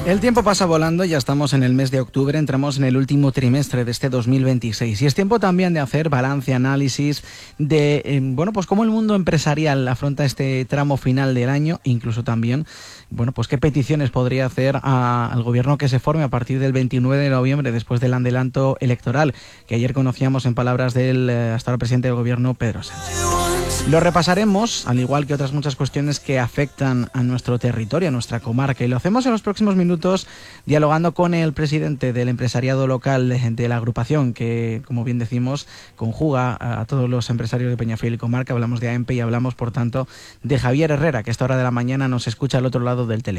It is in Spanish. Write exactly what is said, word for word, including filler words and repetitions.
El tiempo pasa volando, ya estamos en el mes de octubre, entramos en el último trimestre de este dos mil veintiséis y es tiempo también de hacer balance, análisis de, eh, bueno, pues cómo el mundo empresarial afronta este tramo final del año, incluso también, bueno, pues qué peticiones podría hacer a, al gobierno que se forme a partir del veintinueve de noviembre, después del adelanto electoral, que ayer conocíamos en palabras del eh, hasta ahora presidente del gobierno, Pedro Sánchez. Lo repasaremos, al igual que otras muchas cuestiones que afectan a nuestro territorio, a nuestra comarca, y lo hacemos en los próximos minutos dialogando con el presidente del empresariado local de, de la agrupación que, como bien decimos, conjuga a, a todos los empresarios de Peñafiel y comarca. Hablamos de A E M P E y hablamos, por tanto, de Javier Herrera, que a esta hora de la mañana nos escucha al otro lado del teléfono.